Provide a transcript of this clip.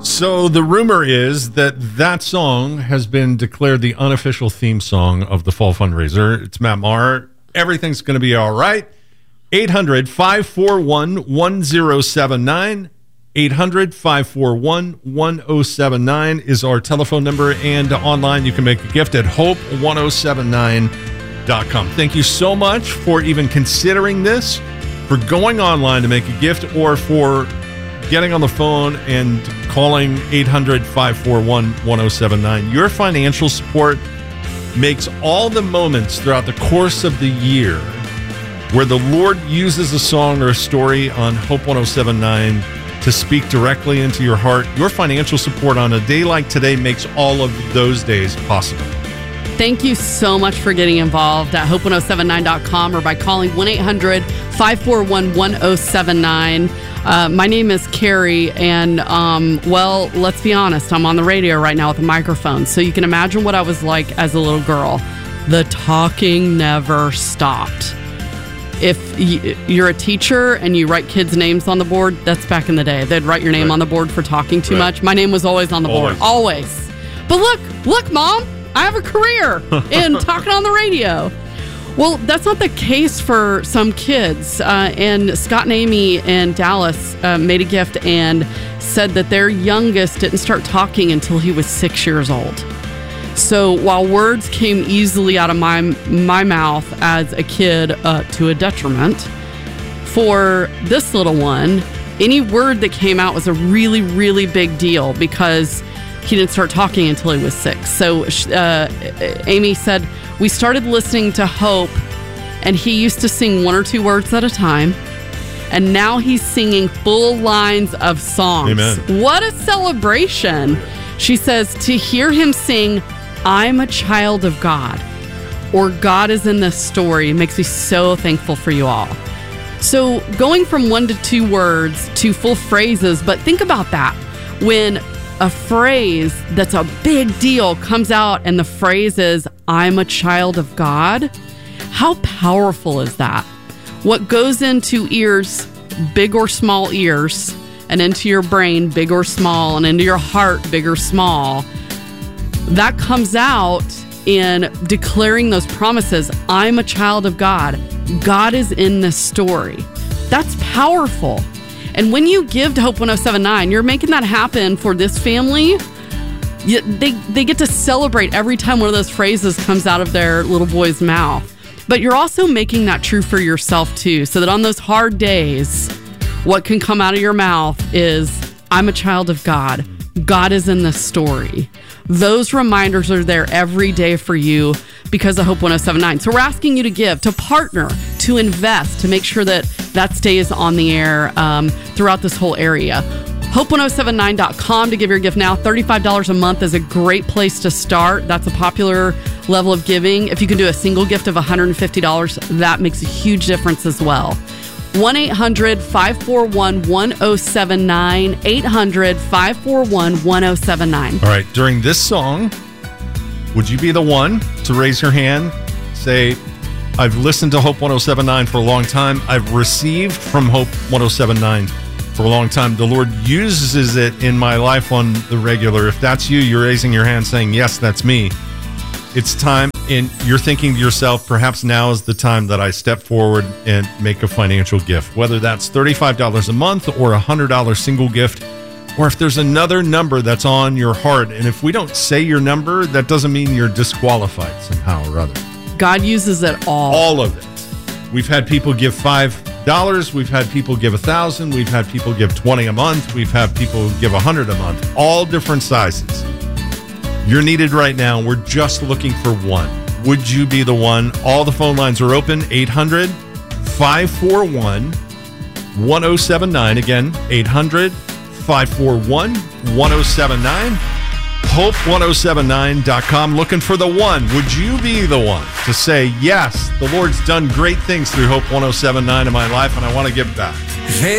So the rumor is that song has been declared the unofficial theme song of the fall fundraiser. It's Matt Maher. Everything's going to be all right. 800-541-1079. 800-541-1079 is our telephone number, and online you can make a gift at hope1079.com. Thank you so much for even considering this, for going online to make a gift, or for getting on the phone and calling 800-541-1079. Your financial support makes all the moments throughout the course of the year where the Lord uses a song or a story on Hope 1079 to speak directly into your heart. Your financial support on a day like today makes all of those days possible. Thank you so much for getting involved at hope1079.com or by calling 1-800-541-1079. My name is Carrie, and, well, let's be honest, I'm on the radio right now with a microphone, so you can imagine what I was like as a little girl. The talking never stopped. If you're a teacher and you write kids' names on the board, that's back in the day. They'd write your name on the board for talking too much. My name was always on the board. Always. But look, Mom, I have a career in talking on the radio. Well, that's not the case for some kids. And Scott and Amy in Dallas made a gift and said that their youngest didn't start talking until he was 6 years old. So while words came easily out of my mouth as a kid to a detriment, for this little one, any word that came out was a really, really big deal because he didn't start talking until he was 6. So Amy said, we started listening to Hope, and he used to sing 1 or 2 words at a time. And now he's singing full lines of songs. Amen. What a celebration. She says, to hear him sing, I'm a child of God, or God is in this story, makes me so thankful for you all. So going from 1 to 2 words to full phrases, but think about that. When a phrase that's a big deal comes out and the phrase is, I'm a child of God, how powerful is that? What goes into ears, big or small ears, and into your brain, big or small, and into your heart, big or small, that comes out in declaring those promises. I'm a child of God. God is in this story. That's powerful. And when you give to Hope 1079, you're making that happen for this family. They get to celebrate every time one of those phrases comes out of their little boy's mouth. But you're also making that true for yourself too, so that on those hard days, what can come out of your mouth is, I'm a child of God. God is in this story. Those reminders are there every day for you because of Hope 1079. So we're asking you to give, to partner, to invest, to make sure that stays on the air throughout this whole area. Hope1079.com to give your gift now. $35 a month is a great place to start. That's a popular level of giving. If you can do a single gift of $150, that makes a huge difference as well. 1-800-541-1079. 800-541-1079. All right, during this song, would you be the one to raise your hand, say, I've listened to Hope 1079 for a long time. I've received from Hope 1079 for a long time. The Lord uses it in my life on the regular. If that's you, you're raising your hand saying, yes, that's me. It's time, and you're thinking to yourself, perhaps now is the time that I step forward and make a financial gift, whether that's $35 a month or a $100 single gift, or if there's another number that's on your heart. And if we don't say your number, that doesn't mean you're disqualified somehow or other. God uses it all. All of it. We've had people give $5. We've had people give $1,000. We've had people give $20 a month. We've had people give $100 a month. All different sizes. You're needed right now. We're just looking for one. Would you be the one? All the phone lines are open. 800-541-1079. Again, 800-541-1079. Hope1079.com. Looking for the one. Would you be the one to say, yes, the Lord's done great things through Hope 1079 in my life, and I want to give back?